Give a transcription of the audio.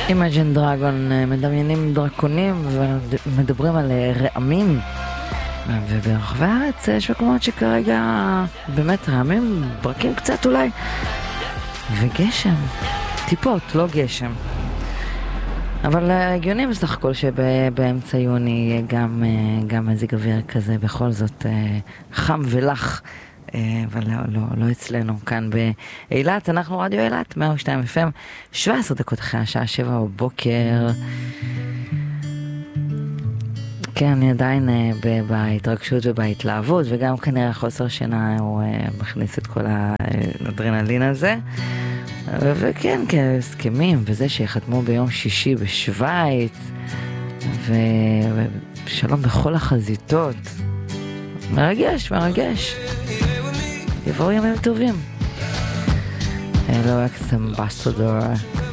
Imagine Dragon מדמיינים דרקונים ומדברים על רעמים, וברחבי הארץ יש מקומות שכרגע באמת רעמים, ברקים קצת אולי, וגשם, טיפות, לא גשם. אבל הגיוני בסך הכל שבאמצע יוני יהיה גם מזג אוויר כזה, בכל זאת חם ולח, אבל לא אצלנו, כאן באילת. אנחנו רדיו אילת, 102 FM, 17 דקות אחרי השעה 7 בבוקר. כן, אני עדיין בהתרגשות ובהתלהבות, וגם כנראה חוסר שינה הוא מכניס את כל האדרנלין הזה. וכן, הסכמים, וזה שיחתמו ביום שישי בשוויץ, ושלום בכל החזיתות. מרגש. יבואו ימים טובים. Hello, ex-ambassador.